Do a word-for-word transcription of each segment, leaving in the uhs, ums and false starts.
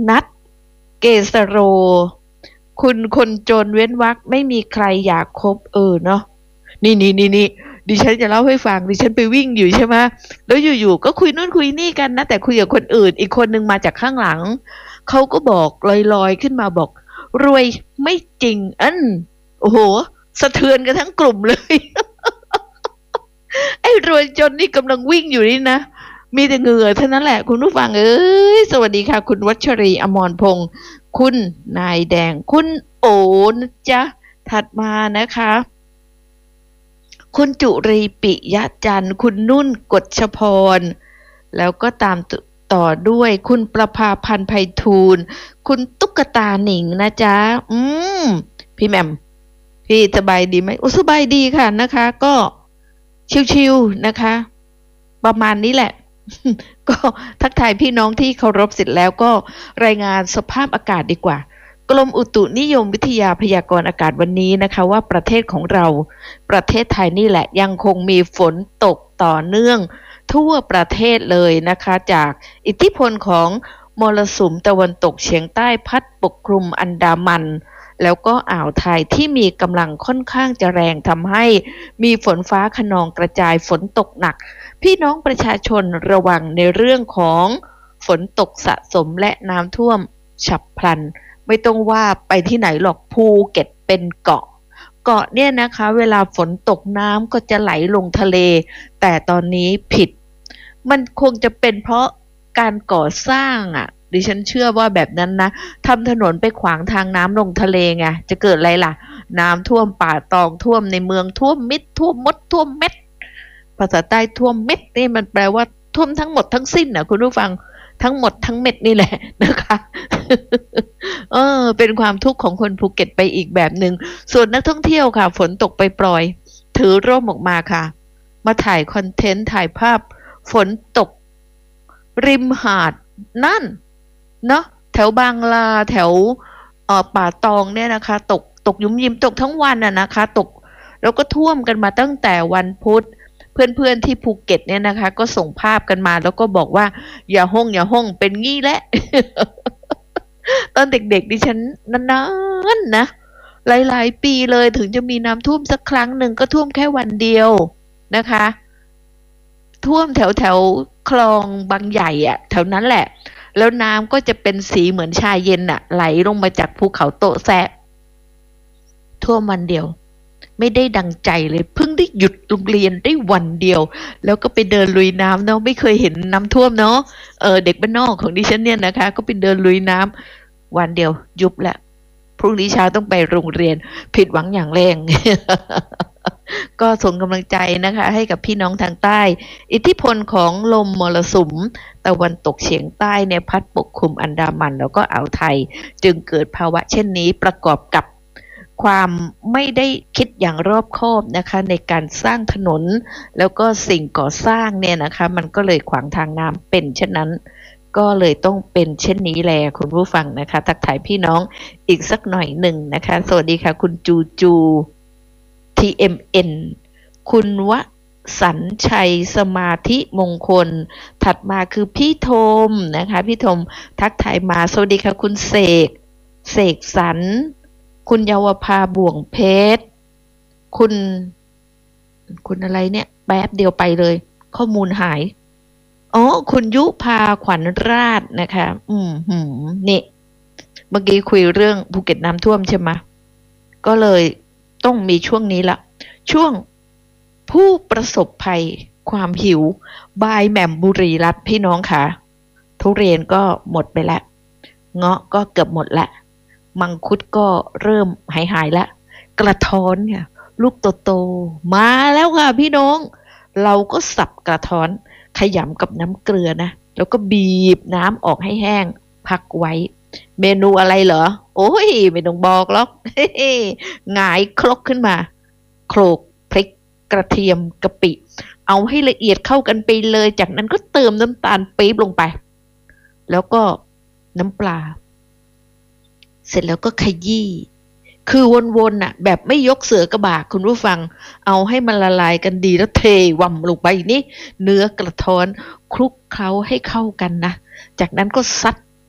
นัทเกษโรคุณคนจนเว้นวรรคไม่มีใครอยากคบเออเนาะนี่นี่นี่นี่ดิฉันจะเล่าให้ฟังดิฉันไปวิ่งอยู่ใช่ไหมแล้วอยู่ๆก็คุยนู่นคุยนี่กันนะแต่คุยกับคนอื่นอีกคนนึงมาจากข้างหลังเขาก็บอกลอยๆขึ้นมาบอกรวยไม่จริงอันโอ้โหสะเทือนกันทั้งกลุ่มเลย ไอ้รวยจนนี่กำลังวิ่งอยู่นี่นะมีแต่เหงื่อเท่านั้นแหละคุณผู้ฟังเอ้ยสวัสดีค่ะคุณวัชรีอมรพงศ์คุณนายแดงคุณโอนะจ๊ะถัดมานะคะคุณจุรีปิยะจันทร์คุณนุ่นกฎชพรแล้วก็ตามต่อด้วยคุณประภาพันธ์ไพฑูรย์คุณตุ๊กตาหนิงนะจ๊ะอืมพี่แหม่มพี่สบายดีไหมโอ้สบายดีค่ะนะคะก็ชิวๆนะคะประมาณนี้แหละ ก็ทักทายพี่น้องที่เคารพเสร็จแล้วก็รายงานสภาพอากาศดีกว่ากรมอุตุนิยมวิทยาพยากรณ์อากาศวันนี้นะคะว่าประเทศของเราประเทศไทยนี่แหละยังคงมีฝนตกต่อเนื่องทั่วประเทศเลยนะคะจากอิทธิพลของมรสุมตะวันตกเฉียงใต้พัดปกคลุมอันดามันแล้วก็อ่าวไทยที่มีกำลังค่อนข้างจะแรงทำให้มีฝนฟ้าคะนองกระจายฝนตกหนักพี่น้องประชาชนระวังในเรื่องของฝนตกสะสมและน้ำท่วมฉับพลันไม่ต้องว่าไปที่ไหนหรอกภูเก็ตเป็นเกาะเกาะเนี่ยนะคะเวลาฝนตกน้ำก็จะไหลลงทะเลแต่ตอนนี้ผิดมันคงจะเป็นเพราะการก่อสร้างอ่ะดิฉันเชื่อว่าแบบนั้นนะทำถนนไปขวางทางน้ำลงทะเลไงจะเกิดอะไรล่ะน้ำท่วมป่าตองท่วมในเมืองท่วมมิดท่วมมดท่วมเม็ดภาษาใต้ท่วมเม็ดนี่มันแปลว่าท่วมทั้งหมดทั้งสิ้นนะคุณผู้ฟังทั้งหมดทั้งเม็ดนี่แหละนะคะ เออเป็นความทุกข์ของคนภูเก็ตไปอีกแบบหนึ่งส่วนนักท่องเที่ยวค่ะฝนตกไปปล่อยถือร่มออกมาค่ะมาถ่ายคอนเทนต์ถ่ายภาพฝนตกริมหาดนั่นเนาะแถวบางลาแถวเอ่อป่าตองเนี่ยนะคะตกตกยุ้มยิ้มตกทั้งวันอ่ะนะคะตกแล้วก็ท่วมกันมาตั้งแต่วันพุธเพื่อนๆที่ภูเก็ตเนี่ยนะคะก็ส่งภาพกันมาแล้วก็บอกว่าอย่าห้องอย่าห้องเป็นงี้แหละ ตอนเด็กๆดิฉันนานๆนะหลายๆปีเลยถึงจะมีน้ำท่วมสักครั้งหนึ่งก็ท่วมแค่วันเดียวนะคะท่วมแถวแถวคลองบางใหญ่อะแถวนั้นแหละแล้วน้ำก็จะเป็นสีเหมือนชาเย็นอะไหลลงมาจากภูเขาโตแซะท่วมวันเดียวไม่ได้ดังใจเลยเพิ่งได้หยุดโรงเรียนได้วันเดียวแล้วก็ไปเดินลุยน้ำเนาะไม่เคยเห็นน้ำท่วมเนาะเออเด็กบ้านนอกของดิฉันเนี่ยนะคะก็ไปเดินลุยน้ำวันเดียวยุบแหละพรุ่งนี้เช้าต้องไปโรงเรียนผิดหวังอย่างแรง ก็ส่งกำลังใจนะคะให้กับพี่น้องทางใต้อิทธิพลของลมมรสุมตะวันตกเฉียงใต้เนี่ยพัดปกคลุมอันดามันแล้วก็อ่าวไทยจึงเกิดภาวะเช่นนี้ประกอบกับความไม่ได้คิดอย่างรอบคอบนะคะในการสร้างถนนแล้วก็สิ่งก่อสร้างเนี่ยนะคะมันก็เลยขวางทางน้ำเป็นเช่นนั้นก็เลยต้องเป็นเช่นนี้แหละคุณผู้ฟังนะคะทักทายพี่น้องอีกสักหน่อยหนึ่งนะคะสวัสดีค่ะคุณจูจู ที เอ็ม เอ็น คุณวสัญชัยสมาธิมงคลถัดมาคือพี่ธมนะคะพี่ธมทักทายมาสวัสดีค่ะคุณเสกเสกสรรคุณเยาวภาบ่วงเพชรคุณคุณอะไรเนี่ยแป๊บเดียวไปเลยข้อมูลหายอ๋อคุณยุพาขวัญราชนะคะอืมหืมนี่เมื่อกี้คุยเรื่องภูเก็ตน้ำท่วมใช่ไหมก็เลยต้องมีช่วงนี้ละช่วงผู้ประสบภัยความหิวบายแหม่มบุรีรัตน์พี่น้องค่ะทุเรียนก็หมดไปแล้วเงาะก็เกือบหมดละมังคุดก็เริ่มหายหายแล้วกระท้อนเนี่ยลูกโตๆมาแล้วค่ะพี่น้องเราก็สับกระท้อนขยำกับน้ำเกลือนะแล้วก็บีบน้ำออกให้แห้งพักไว้เมนูอะไรเหรอโอ้ยไม่ต้องบอกหรอกหงายครกขึ้นมาโขลกพริกกระเทียมกะปิเอาให้ละเอียดเข้ากันไปเลยจากนั้นก็เติมน้ำตาลปี๊บลงไปแล้วก็น้ำปลาเสร็จแล้วก็ขยี้คือวนๆน่ะแบบไม่ยกเสือกระบากคุณผู้ฟังเอาให้มันละลายกันดีแล้วเทว่ำลงไปนี่เนื้อกระท้อนคลุกเคล้าให้เข้ากันนะจากนั้นก็ซัดห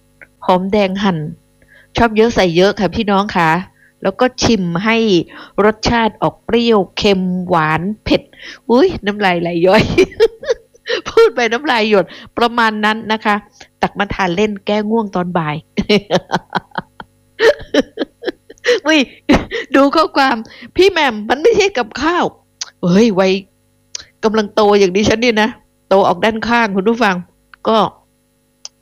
หอมแดงหั่นชอบเยอะใส่เยอะค่ะพี่น้องค่ะแล้วก็ชิมให้รสชาติออกเปรี้ยวเค็มหวานเผ็ดอุ้ยน้ำลายไหลย้อยพูดไปน้ำลายหยดประมาณนั้นนะคะตักมาทานเล่นแก้ง่วงตอนบ่ายอุ้ยดูข้อความพี่แหม่มมันไม่ใช่กับข้าวเฮ้ยวัยกำลังโตอย่างดิฉันนี่นะโตออกด้านข้างคุณผู้ฟังก็